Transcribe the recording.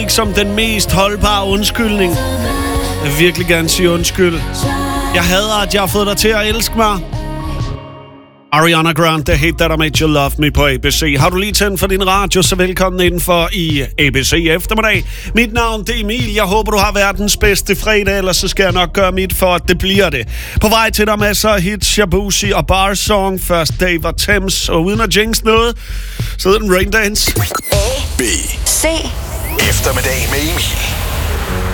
ikke som den mest holdbare undskyldning. Jeg vil virkelig gerne sige undskyld. Jeg hader, at jeg har fået dig til at elske mig. Ariana Grande, Hate That I Made You Love Me på ABC. Har du lige tændt for din radio, så velkommen indenfor i ABC eftermiddag. Mit navn det er Emil. Jeg håber, du har verdens bedste fredag, ellers så skal jeg nok gøre mit for, at det bliver det. På vej til dig masser af hits, Shabushi og Bar Song. Først Dave og Thames, og uden at jinx noget, så hedder den Rain Dance. A, B, C. Eftermiddag med Emil.